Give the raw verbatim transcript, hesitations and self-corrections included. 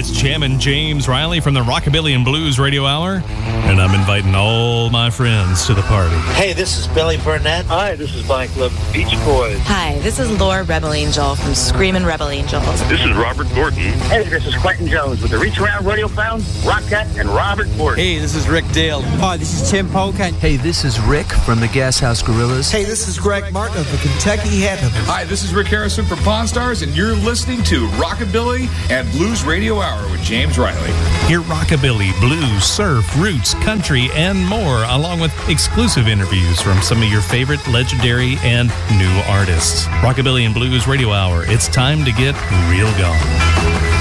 it's Jammin' James Riley from the Rockabilly and Blues Radio Hour, and I'm inviting all my friends to the party. Hey, this is Billy Burnett. Hi, this is Mike Love, Beach Boys. Hi, this is Laura Rebel Angel from Screamin' Rebel Angels. This is Robert Gordon. Hey, this is Quentin Jones with the Reach Around Radio Found, Rockette, and Robert Gordon. Hey, this is Rick Dale. Hi, this is Tim Polka. Hey, this is Rick from the Gas House Gorillas. Hey, this is Greg Martin of the Kentucky Headhunters. Hi, this is Rick Harrison from Pawn Stars, and you're listening to Rockabilly and Blues Radio Hour with James Riley. Hear rockabilly, blues, surf, roots, country, and more, along with exclusive interviews from some of your favorite legendary and new artists. Rockabilly and Blues Radio Hour. It's time to get real gone.